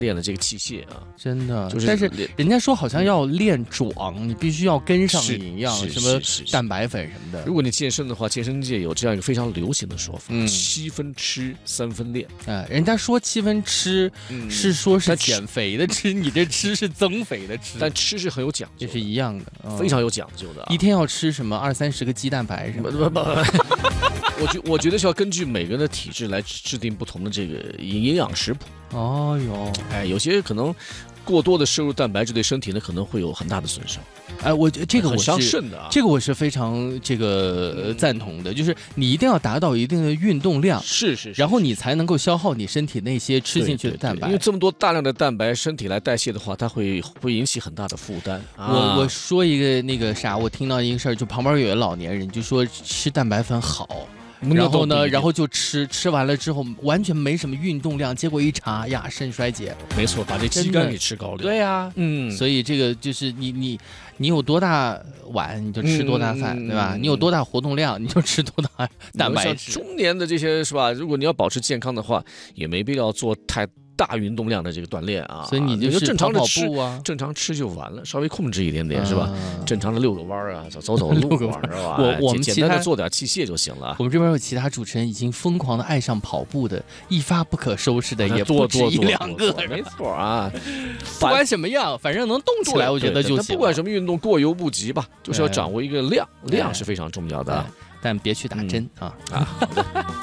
练的这个器械啊， 真的。 就是但是人家说好像要练壮，你必须要跟上是营养， 是什么是蛋白粉什么的。 如果你健身的话，健身界有这样一个非常流行的说法：7分吃，3分练。 人家说7分吃是说是但减肥的吃，你这吃是增肥的吃， 但吃是很有讲究的， 这是一样的， 非常有讲究的啊。 一天要吃什么20-30个鸡蛋白什么的。 我觉得是要根据每个人的体质来制定不同的这个营养食谱。 哦哟， 哎，有些可能过多的摄入蛋白质对身体呢可能会有很大的损伤。 哎，我这个我很伤是肾的啊， 这个我是非常赞同的，就是你一定要达到一定的运动量， 是， 然后你才能够消耗你身体那些吃进去的蛋白。 因为这么多大量的蛋白，身体来代谢的话，它会引起很大的负担。 我说一个那个啥，我听到一个事儿，就旁边有个老年人就说吃蛋白粉好。然后呢，然后就吃完了之后完全没什么运动量，结果一查呀，肾衰竭。 没错，把这肌酐给吃高了。 对呀，所以这个就是你有多大碗你就吃多大饭，对吧？你有多大活动量你就吃多大蛋白质。 中年的这些是吧？如果你要保持健康的话，也没必要做太大运动量的这个锻炼啊， 所以你就正常的吃啊， 正常吃就完了，稍微控制一点点是吧？正常的遛个弯啊，走路是吧？ 我们简单的做点器械就行了。 我们这边有其他主持人已经疯狂的爱上跑步的，一发不可收拾的也不止1-2个， 没错啊。 不管什么样，反正能动起来，我觉得就行。 不管什么运动，过犹不及吧，就是要掌握一个量是非常重要的。 但别去打针啊。 好的。